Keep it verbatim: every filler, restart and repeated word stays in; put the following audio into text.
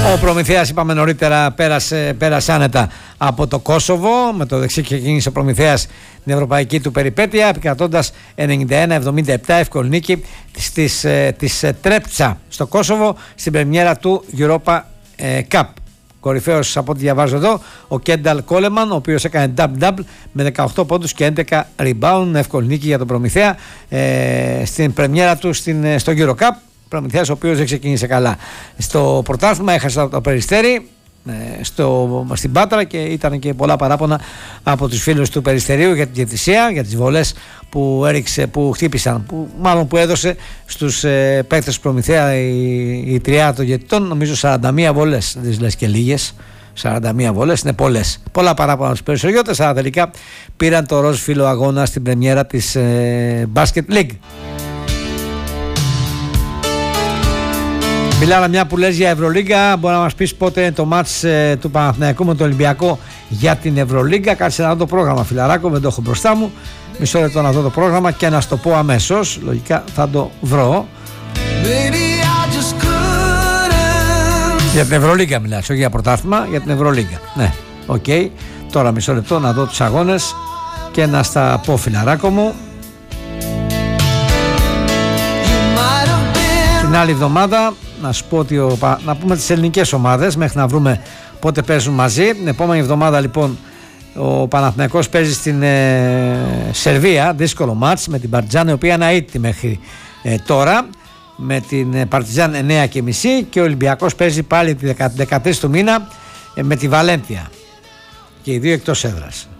Ο Προμηθέας, είπαμε νωρίτερα, πέρασε, πέρασε άνετα από το Κόσοβο. Με το δεξί ξεκίνησε ο Προμηθέας την ευρωπαϊκή του περιπέτεια, επικρατώντας ενενήντα ένα εβδομήντα επτά, εύκολη νίκη της, της Τρέπτσα στο Κόσοβο στην πρεμιέρα του Europa Cup. Κορυφαίος από ό,τι διαβάζω εδώ ο Κένταλ Κόλεμαν, ο οποίος έκανε double-double με δεκαοκτώ πόντους και έντεκα rebound. Εύκολη νίκη για τον Προμηθέα ε, στην πρεμιέρα του στην, στο Euro Cup. Προμηθέας ο οποίος δεν ξεκίνησε καλά στο πρωτάθλημα, έχασε το Περιστέρι ε, στο, στην Πάτρα, και ήταν και πολλά παράπονα από τους φίλους του Περιστερίου για την διαιτησία, για τις βολές που έριξε, που χτύπησαν, που, μάλλον που έδωσε στους ε, παίκτες του Προμηθέα η, η τριάδα των διαιτητών. Νομίζω σαράντα μία βολές, δεν λες και λίγες. σαράντα μία βολές είναι πολλές. Πολλά παράπονα στους Περιστεριώτες, αλλά τελικά πήραν το ροζ φύλλο αγώνα στην πρεμιέρα της ε, Basket League. Μιλάμε μια που λες για Ευρωλίγκα. Μπορεί να μας πεις πότε είναι το μάτς ε, του Παναθηναϊκού με τον Ολυμπιακό για την Ευρωλίγκα. Κάτσε να δω το πρόγραμμα, φιλαράκο, δεν το έχω μπροστά μου. Μισό λεπτό να δω το πρόγραμμα και να σου το πω αμέσως. Λογικά θα το βρω. Για την Ευρωλίγκα μιλάς, όχι για πρωτάθλημα, για την Ευρωλίγκα. Ναι, οκ. Okay. Τώρα μισό λεπτό να δω τους αγώνες και να στα πω, φιλαράκο μου. Την άλλη εβδομάδα, να σου πω ότι ο, να πούμε τις ελληνικές ομάδες μέχρι να βρούμε πότε παίζουν μαζί. Την επόμενη εβδομάδα λοιπόν ο Παναθηναϊκός παίζει στην ε, Σερβία, δύσκολο μάτς με την Παρτιζάν, η οποία είναι αίτητη μέχρι ε, τώρα, με την Παρτιζάν εννιά και μισή, και ο Ολυμπιακός παίζει πάλι τη δεκατρείς του μήνα ε, με τη Βαλένθια, και οι δύο εκτός έδρας.